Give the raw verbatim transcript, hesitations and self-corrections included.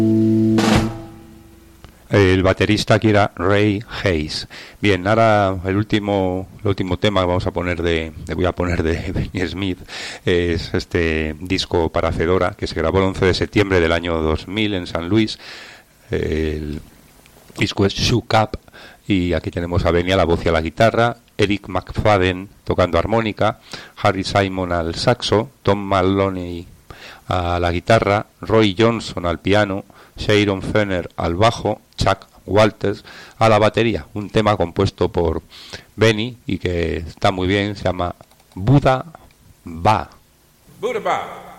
El baterista aquí era Ray Hayes. Bien, ahora el último, el último tema que vamos a poner de, de voy a poner de Benny Smith es este disco para Fedora que se grabó el once de septiembre del año dos mil en San Luis. El disco es Shook Up y aquí tenemos a Benny a la voz y a la guitarra, Eric McFadden tocando armónica, Harry Simon al saxo, Tom Maloney a la guitarra, Roy Johnson al piano, Sharon Fenner al bajo, Chuck Walters a la batería. Un tema compuesto por Benny y que está muy bien, se llama Buddha Ba. Buddha Ba.